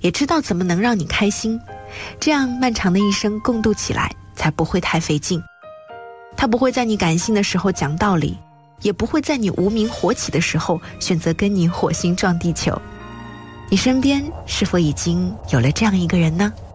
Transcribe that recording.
也知道怎么能让你开心，这样漫长的一生共度起来才不会太费劲。他不会在你感性的时候讲道理，也不会在你无名火起的时候选择跟你火星撞地球。你身边是否已经有了这样一个人呢？